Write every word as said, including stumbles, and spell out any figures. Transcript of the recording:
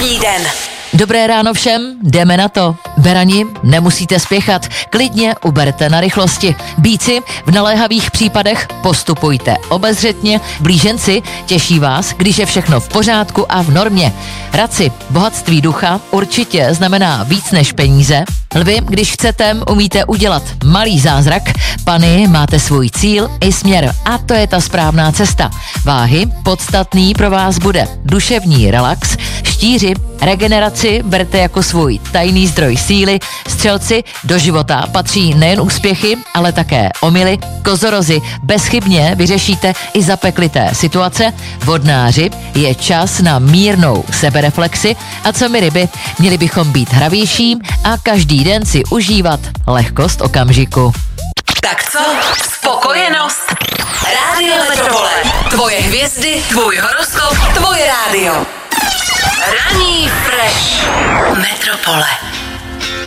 Dnešní den. Dobré ráno všem, jdeme na to. Berani, nemusíte spěchat, klidně uberte na rychlosti. Býci, v naléhavých případech postupujte obezřetně. Blíženci, těší vás, když je všechno v pořádku a v normě. Radci, bohatství ducha určitě znamená víc než peníze. Lvi, když chcete, umíte udělat malý zázrak. Pany, máte svůj cíl i směr a to je ta správná cesta. Váhy, podstatný pro vás bude duševní relax. Štíři, regeneraci berte jako svůj tajný zdroj síly. Střelci, do života patří nejen úspěchy, ale také omyly. Kozorozi, bezchybně vyřešíte i zapeklité situace. Vodnáři, je čas na mírnou sebereflexi. A co my ryby, měli bychom být hravější a každý den si užívat lehkost okamžiku. Tak co? Spokojenost? Rádio Metropole. Tvoje hvězdy, tvůj horoskop, tvoje rádio. Ranní fresh. Metropole.